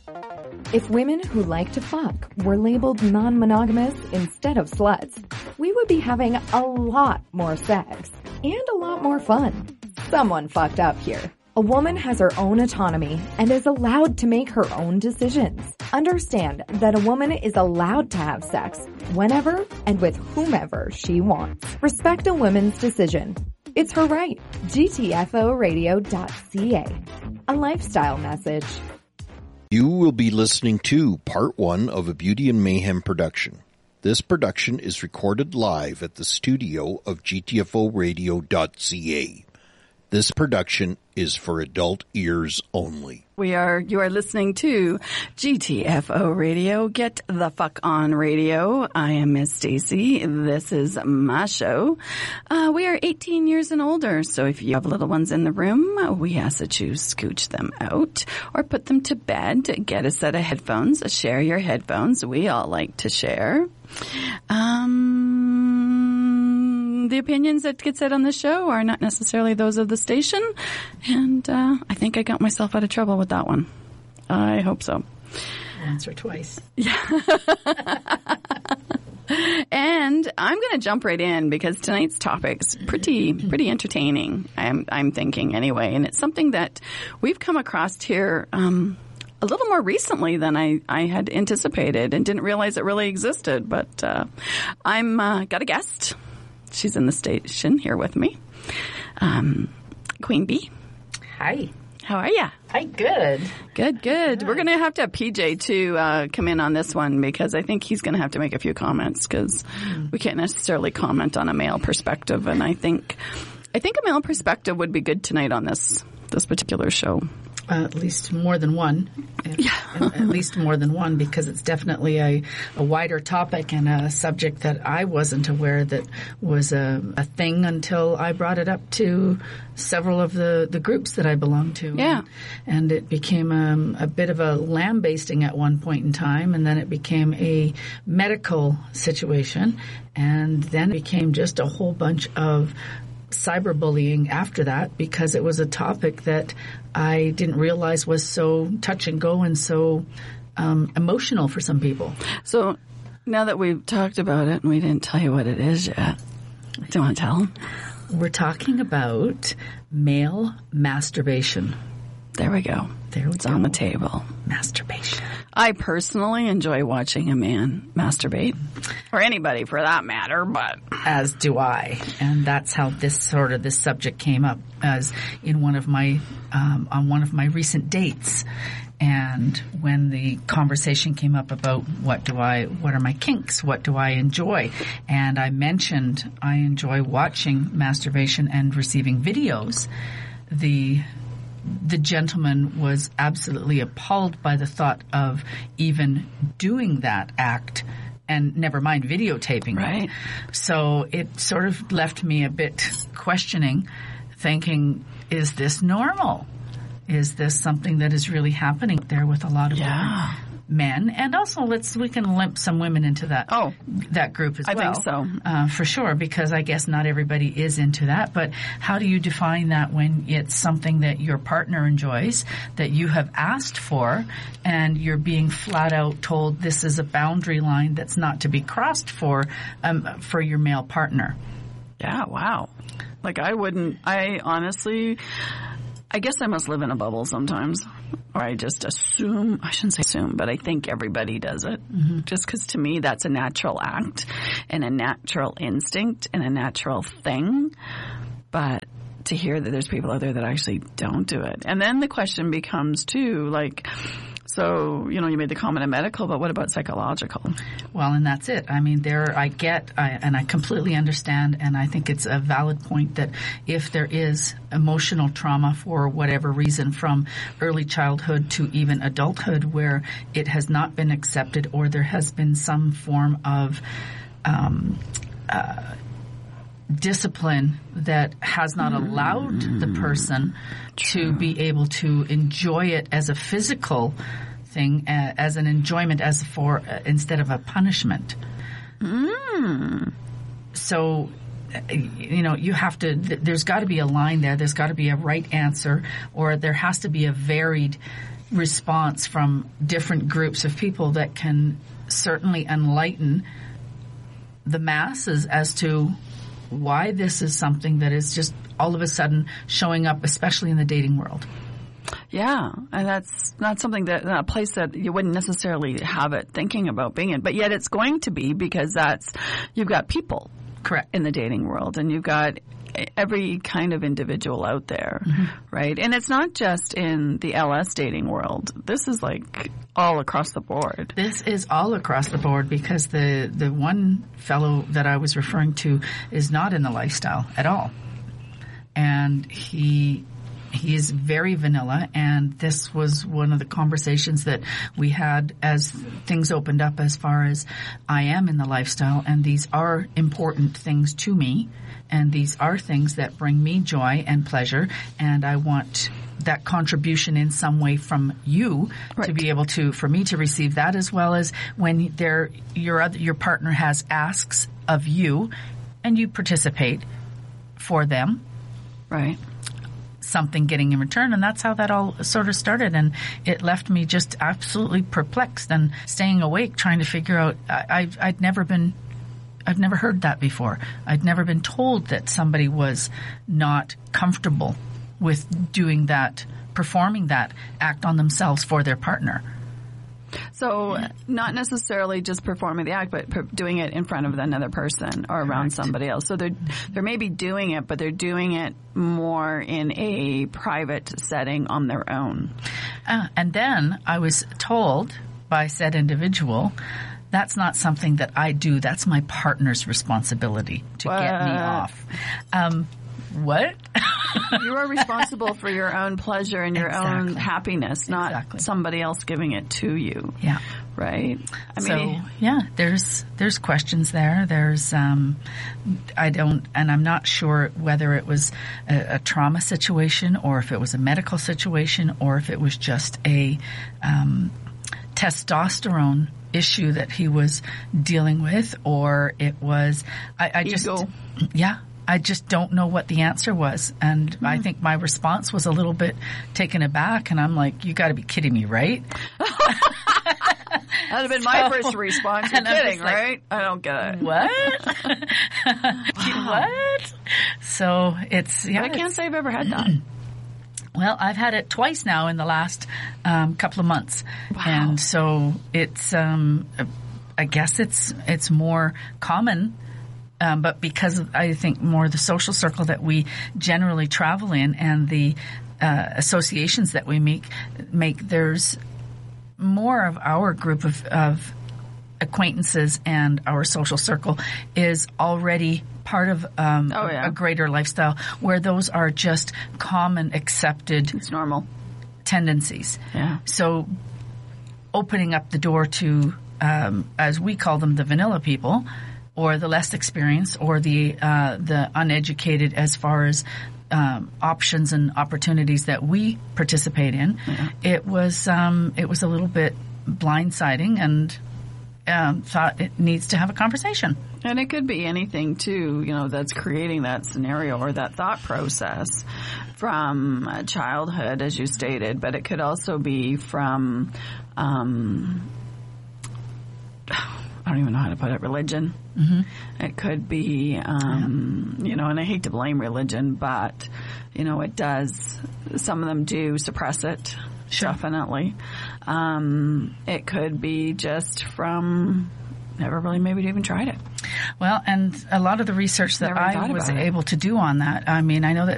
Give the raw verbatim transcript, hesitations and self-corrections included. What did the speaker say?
If women who like to fuck were labeled non-monogamous instead of sluts, we would be having a lot more sex and a lot more fun. Someone fucked up here. A woman has her own autonomy and is allowed to make her own decisions. Understand that a woman is allowed to have sex whenever and with whomever she wants. Respect a woman's decision. It's her right. G T F O radio dot C A. A lifestyle message. You will be listening to part one of a Beauty and Mayhem production. This production is recorded live at the studio of G T F O radio dot C A. This production is for adult ears only. We are, you are listening to G T F O Radio, Get the Fuck On Radio. I am Miss Stacy. This is my show. Uh, we are eighteen years and older, so if you have little ones in the room, we ask that you scooch them out or put them to bed. Get a set of headphones. Share your headphones. We all like to share. Um, the opinions that get said on the show are not necessarily those of the station, and uh, I think I got myself out of trouble with that one. I hope so. Once or twice. Yeah. And I'm going to jump right in because tonight's topic's pretty pretty entertaining. I'm I'm thinking anyway, and it's something that we've come across here um, a little more recently than I, I had anticipated and didn't realize it really existed. But uh, I'm uh, got a guest. She's in the station here with me, um, Queen Bee. Hi. How are ya? Hi, good. Good, good. We're going to have to have P J to uh, come in on this one because I think he's going to have to make a few comments because mm. we can't necessarily comment on a male perspective. And I think I think a male perspective would be good tonight on this this particular show. Uh, at least more than one. Yeah. At least more than one because it's definitely a, a wider topic and a subject that I wasn't aware that was a, a thing until I brought it up to several of the, the groups that I belong to. Yeah. And, and it became um, a bit of a lambasting at one point in time, and then it became a medical situation, and then it became just a whole bunch of cyberbullying after that because it was a topic that I didn't realize was so touch and go and so um, emotional for some people. So now that we've talked about it and we didn't tell you what it is yet, do you want to tell them? We're talking about male masturbation. There we go. There we it's go. on the table. Masturbation. I personally enjoy watching a man masturbate, or anybody for that matter, but as do I. And that's how this sort of this subject came up as in one of my um, on one of my recent dates. And when the conversation came up about what do I, what are my kinks, what do I enjoy, and I mentioned I enjoy watching masturbation and receiving videos, the The gentleman was absolutely appalled by the thought of even doing that act, and never mind videotaping right. it. So it sort of left me a bit questioning, thinking, is this normal? Is this something that is really happening there with a lot of yeah. men? And also, let's we can limp some women into that oh, that group as I well. think so. Uh, for sure, because I guess not everybody is into that. But how do you define that when it's something that your partner enjoys, that you have asked for, and you're being flat out told this is a boundary line that's not to be crossed for um, for your male partner? Yeah, wow. Like I wouldn't, I honestly... I guess I must live in a bubble sometimes, or I just assume, I shouldn't say assume, but I think everybody does it. Mm-hmm. Just because to me that's a natural act and a natural instinct and a natural thing. But to hear that there's people out there that actually don't do it. And then the question becomes too, like, so, you know, you made the comment of medical, but what about psychological? Well, and that's it. I mean, there I get, I, and I completely understand, and I think it's a valid point that if there is emotional trauma for whatever reason from early childhood to even adulthood where it has not been accepted or there has been some form of um, uh, discipline that has not allowed the person True. to be able to enjoy it as a physical thing, uh, as an enjoyment, as for uh, instead of a punishment. Mm. So, uh, you know, you have to. Th- there's got to be a line there. There's got to be a right answer, or there has to be a varied response from different groups of people that can certainly enlighten the masses as to why this is something that is just all of a sudden showing up, especially in the dating world. Yeah, and that's not something that, a place that you wouldn't necessarily have it thinking about being in, but yet it's going to be, because that's, you've got people. Correct. In the dating world, and you've got every kind of individual out there, mm-hmm. right? And it's not just in the L S dating world. This is like all across the board. This is all across the board, because the, the one fellow that I was referring to is not in the lifestyle at all. And he... He is very vanilla, and this was one of the conversations that we had as things opened up as far as I am in the lifestyle, and these are important things to me, and these are things that bring me joy and pleasure, and I want that contribution in some way from you right. to be able to, for me to receive that, as well as when there, your other, your partner has asks of you, and you participate for them. Right. Something getting in return, and that's how that all sort of started, and it left me just absolutely perplexed and staying awake trying to figure out. I, I've, I'd never been, I've never heard that before. I'd never been told that somebody was not comfortable with doing that, performing that act on themselves for their partner. So not necessarily just performing the act, but per- doing it in front of another person or around Correct. somebody else. So they're, they're maybe doing it, but they're doing it more in a private setting on their own. Uh, and then I was told by said individual, that's not something that I do. That's my partner's responsibility to what? get me off. Um, what? You are responsible for your own pleasure and your exactly. own happiness, not exactly. somebody else giving it to you. Yeah. Right? I so, mean, yeah, there's there's questions there. There's, um, I don't, and I'm not sure whether it was a, a trauma situation or if it was a medical situation or if it was just a um, testosterone issue that he was dealing with, or it was, I, I just, ego. yeah. I just don't know what the answer was. And mm. I think my response was a little bit taken aback. And I'm like, you got to be kidding me, right? That would have been my so, first response. You're kidding, like, right? I don't get it. What? What? So it's, yeah. But I can't say I've ever had that. Well, I've had it twice now in the last um, couple of months. Wow. And so it's, um, I guess it's, it's more common. Um, but because of, I think, more the social circle that we generally travel in and the uh, associations that we make, make there's more of our group of, of acquaintances and our social circle is already part of um, oh, yeah. a, a greater lifestyle where those are just common, accepted, it's normal tendencies. Yeah. So opening up the door to, um, as we call them, the vanilla people, or the less experienced, or the uh, the uneducated as far as um, options and opportunities that we participate in, yeah. it was um, it was a little bit blindsiding, and um, thought it needs to have a conversation. And it could be anything too, you know, that's creating that scenario or that thought process from uh, childhood, as you stated, but it could also be from. Um, I don't even know how to put it, religion. Mm-hmm. It could be, um, yeah. you know, and I hate to blame religion, but, you know, it does, some of them do suppress it, sure. definitely. Um, it could be just from never really maybe even tried it. Well, and a lot of the research that Never I was about able it. to do on that, I mean, I know that